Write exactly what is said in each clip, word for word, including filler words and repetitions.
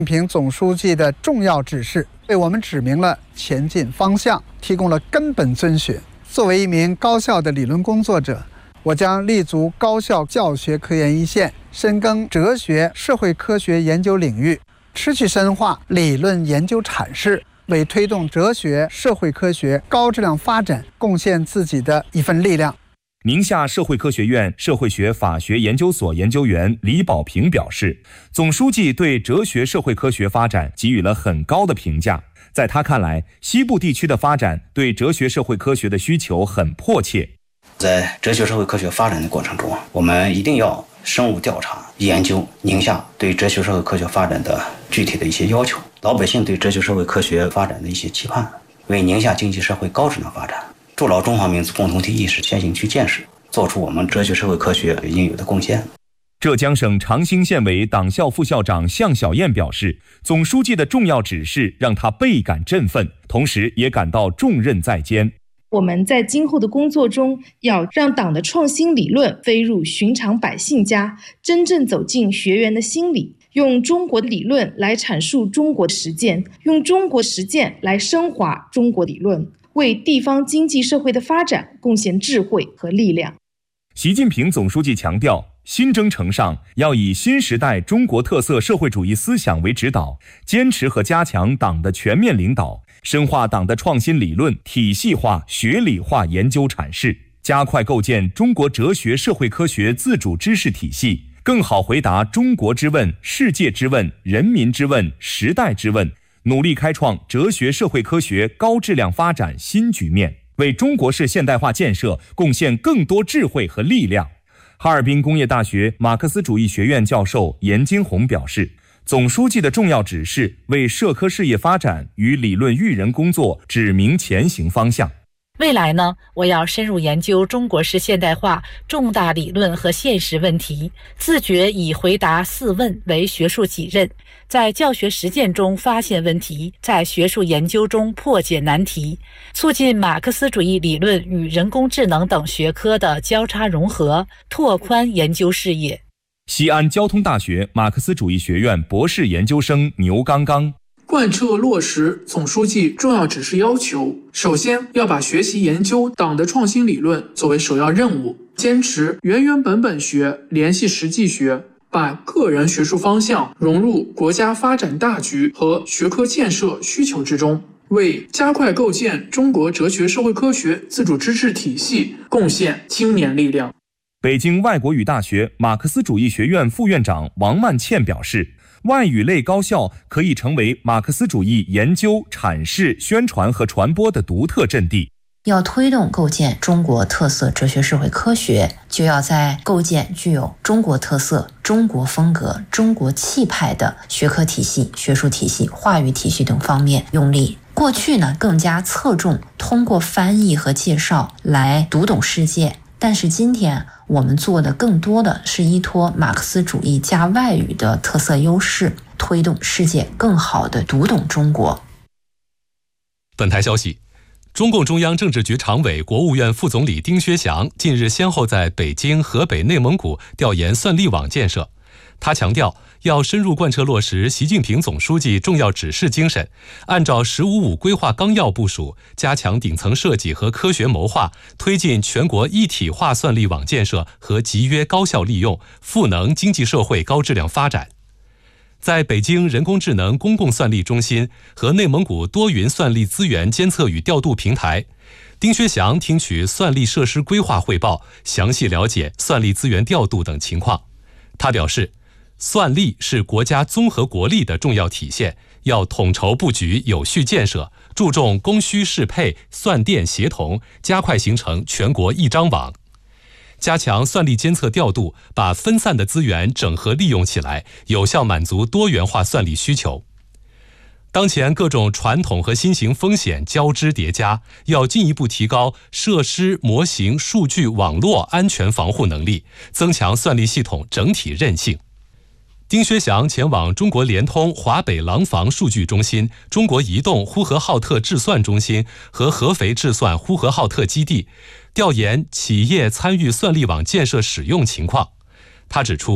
习近平总书记的重要指示为我们指明了前进方向，提供了根本遵循。作为一名高校的理论工作者，我将立足高校教学科研一线，深耕哲学、社会科学研究领域，持续深化理论研究阐释，为推动哲学、社会科学高质量发展贡献自己的一份力量。 宁夏社会科学院社会学法学研究所研究员李保平表示，总书记对哲学社会科学发展给予了很高的评价。在他看来，西部地区的发展对哲学社会科学的需求很迫切。 在哲学社会科学发展的过程中，我们一定要深入调查研究宁夏对哲学社会科学发展的具体的一些要求，老百姓对哲学社会科学发展的一些期盼，为宁夏经济社会高质量发展筑牢中华民族共同体意识先行区建设，做出我们哲学社会科学应有的贡献。 浙江省长兴县委党校副校长向小燕表示，总书记的重要指示让他倍感振奋，同时也感到重任在肩。 我们在今后的工作中，要让党的创新理论飞入寻常百姓家，真正走进学员的心里，用中国的理论来阐述中国实践，用中国实践来升华中国理论，为地方经济社会的发展贡献智慧和力量。 习近平总书记强调，新征程上要以新时代中国特色社会主义思想为指导，坚持和加强党的全面领导，深化党的创新理论体系化、学理化研究阐释，加快构建中国哲学社会科学自主知识体系，更好回答中国之问、世界之问、人民之问、时代之问，努力开创哲学社会科学高质量发展新局面，为中国式现代化建设贡献更多智慧和力量。哈尔滨工业大学马克思主义学院教授严金红表示，总书记的重要指示为社科事业发展与理论育人工作指明前行方向。 未来呢，我要深入研究中国式现代化重大理论和现实问题，自觉以回答四问为学术己任，在教学实践中发现问题，在学术研究中破解难题，促进马克思主义理论与人工智能等学科的交叉融合，拓宽研究视野。 西安交通大学马克思主义学院博士研究生牛刚刚， 贯彻落实总书记重要指示要求，首先要把学习研究党的创新理论作为首要任务，坚持原原本本学、联系实际学，把个人学术方向融入国家发展大局和学科建设需求之中，为加快构建中国哲学社会科学自主知识体系贡献青年力量。 北京外国语大学马克思主义学院副院长王曼倩表示，外语类高校可以成为马克思主义研究、阐释、宣传和传播的独特阵地。 要推动构建中国特色哲学社会科学，就要在构建具有中国特色、中国风格、中国气派的学科体系、学术体系、话语体系等方面用力。过去呢，更加侧重通过翻译和介绍来读懂世界，但是今天我们做的更多的是依托马克思主义加外语的特色优势，推动世界更好地读懂中国。 本台消息，中共中央政治局常委、国务院副总理丁薛祥近日先后在北京、河北、内蒙古调研算力网建设。他强调，要深入贯彻落实习近平总书记重要指示精神，按照“十五五”规划纲要部署，加强顶层设计和科学谋划，推进全国一体化算力网建设和集约高效利用，赋能经济社会高质量发展。在北京人工智能公共算力中心和内蒙古多云算力资源监测与调度平台，丁薛祥听取算力设施规划汇报，详细了解算力资源调度等情况。他表示，算力是国家综合国力的重要体现，要统筹布局、有序建设，注重供需适配、算电协同，加快形成全国一张网。加强算力监测调度，把分散的资源整合利用起来，有效满足多元化算力需求。当前各种传统和新型风险交织叠加，要进一步提高设施、模型、数据、网络安全防护能力，增强算力系统整体韧性。丁薛祥前往中国联通华北廊坊数据中心、中国移动呼和浩特智算中心和合肥智算呼和浩特基地，调研企业参与算力网建设使用情况。他指出，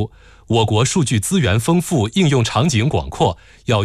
我国数据资源丰富，应用场景广阔，要